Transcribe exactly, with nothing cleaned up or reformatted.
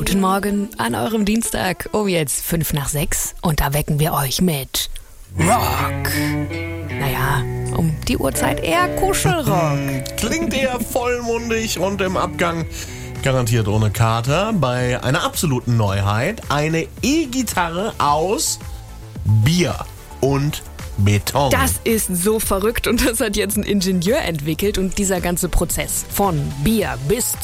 Guten Morgen an eurem Dienstag um jetzt fünf nach sechs und da wecken wir euch mit Rock. Naja, um die Uhrzeit eher Kuschelrock. Klingt eher vollmundig und im Abgang garantiert ohne Kater. Bei einer absoluten Neuheit, eine E-Gitarre aus Bier und Beton. Das ist so verrückt und das hat jetzt ein Ingenieur entwickelt und dieser ganze Prozess von Bier bis